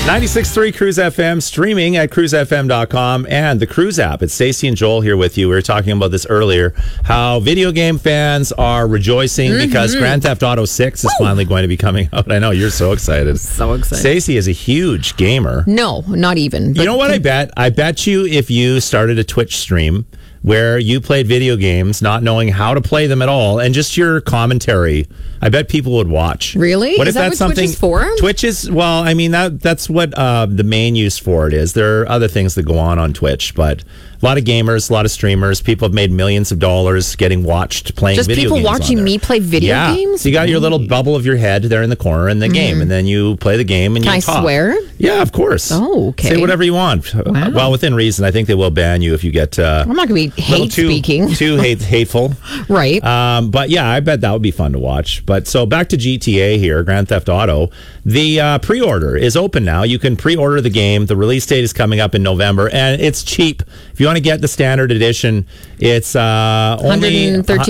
96.3 Cruise FM, streaming at cruisefm.com and the Cruise app. It's Stacey and Joel here with you. We were talking about this earlier, how video game fans are rejoicing because Grand Theft Auto 6 is finally going to be coming out. I know, you're so excited. So excited. Stacey is a huge gamer. No, not even. You know what I bet? I bet you if you started a Twitch stream where you played video games not knowing how to play them at all and just your commentary, I bet people would watch. Really? What Is if that that's what something Twitch is for? Twitch is, well, I mean, that's what the main use for it is. There are other things that go on Twitch, but a lot of gamers, a lot of streamers, people have made millions of dollars getting watched playing Just video people games. watching me play video games? So you got your little bubble of your head there in the corner in the game, and then you play the game and Can you I talk. swear? Yeah, of course. Oh, okay. Say whatever you want. Wow. Well, within reason. I think they will ban you if you get I'm not going to be hate-speaking. too hateful. Right. But yeah, I bet that would be fun to watch. But so back to GTA here, Grand Theft Auto. The pre-order is open now. You can pre-order the game. The release date is coming up in November, and it's cheap. If you want to get the standard edition, it's only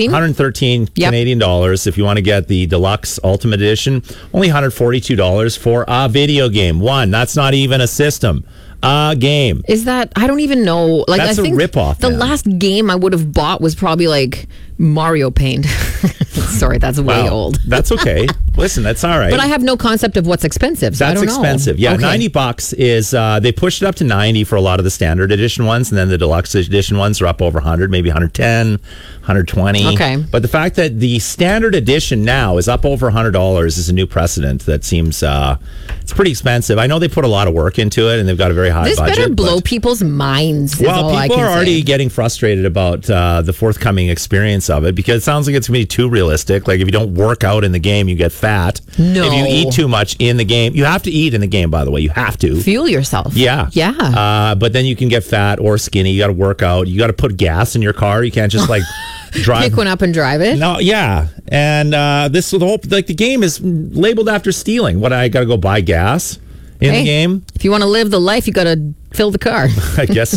113 Canadian dollars. If you want to get the deluxe ultimate edition, only $142 for a video game. That's not even a system. A game. Is that, I don't even know. Like, That's I think a ripoff. The man. last game I would have bought was probably like Mario Paint. Sorry, that's way old. That's okay. Listen, that's all right. But I have no concept of what's expensive. So That's I don't expensive. know. Yeah, Okay. $90 is, they pushed it up to 90 for a lot of the standard edition ones, and then the deluxe edition ones are up over 100, maybe 110, 120. Okay. But the fact that the standard edition now is up over $100 is a new precedent that seems, it's pretty expensive. I know they put a lot of work into it, and they've got a very high This budget. better blow but- people's minds. Is all I people can are already say. getting frustrated about the forthcoming experience of it because it sounds like it's going to be too realistic. Like if you don't work out in the game, you get fat. No. If you eat too much in the game, you have to eat in the game, by the way. You have to. Fuel yourself. Yeah. Yeah. But then you can get fat or skinny. You got to work out. You got to put gas in your car. You can't just like drive. Pick one up and drive it. No, yeah. And the whole, like the game is labeled after stealing. What, I got to go buy gas in the game? If you want to live the life, you got to fill the car. I guess